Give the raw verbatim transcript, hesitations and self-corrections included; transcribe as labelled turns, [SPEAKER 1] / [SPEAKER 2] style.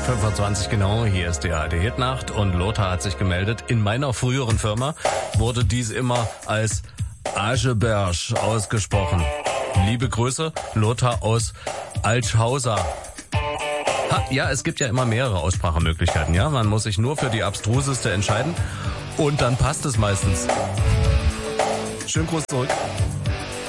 [SPEAKER 1] fünfundzwanzig genau, hier ist die A R D Hitnacht und Lothar hat sich gemeldet. In meiner früheren Firma wurde dies immer als Ascheberg ausgesprochen. Liebe Grüße, Lothar aus Altschauser. Ha, ja, es gibt ja immer mehrere Aussprachemöglichkeiten, ja. Man muss sich nur für die abstruseste entscheiden und dann passt es meistens. Schönen Gruß zurück.